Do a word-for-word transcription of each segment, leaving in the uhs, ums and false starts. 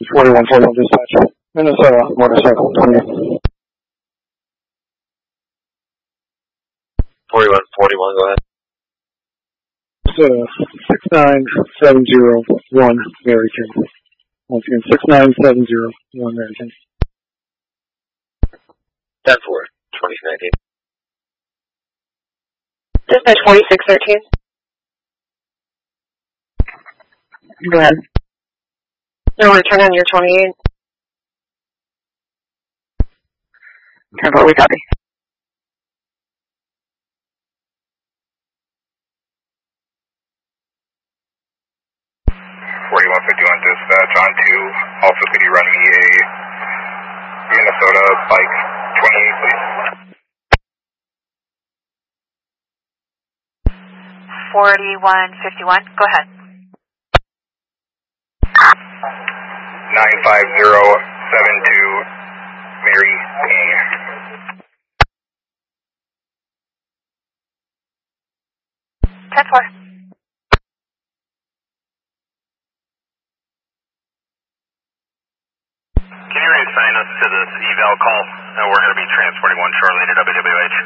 forty-one forty-one dispatch. Minnesota motorcycle twenty. forty-one forty-one, go ahead. Minnesota six nine seven zero one Mary King. Once again, six nine seven zero one Mary King. ten four, twenty nineteen. Dispatch forty-six thirteen. Go ahead. No return on your twenty-eight. ten four, we copy. forty-one fifty-one dispatch on two. Also, could you run me a Minnesota bike twenty-eight, please? forty-one fifty-one, go ahead. nine five zero seven two Mary King. ten four. Can you reassign us to this eval call? Uh, we're going to be transporting one shortly to W W H.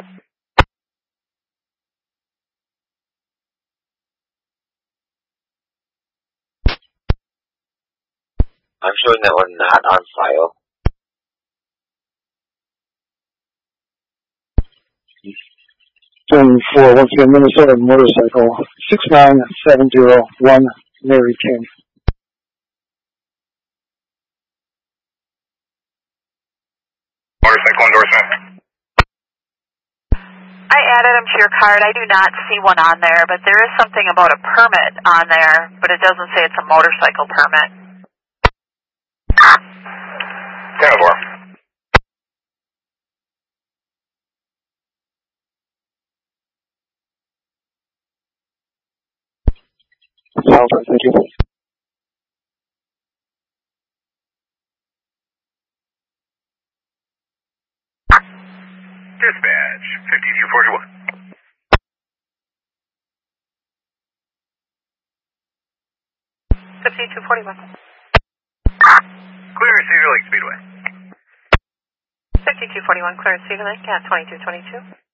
I'm showing that one not on file. ten four, once again, Minnesota motorcycle six nine seven zero one Mary King. Motorcycle endorsement. I added them to your card. I do not see one on there, but there is something about a permit on there, but it doesn't say it's a motorcycle permit. ten four. Alpha, thank you. Dispatch fifty-two forty-one. fifty-two forty-one. Clear Cedar Lake Speedway. fifty-two forty-one, clear Cedar Lake, yeah, twenty-two twenty-two.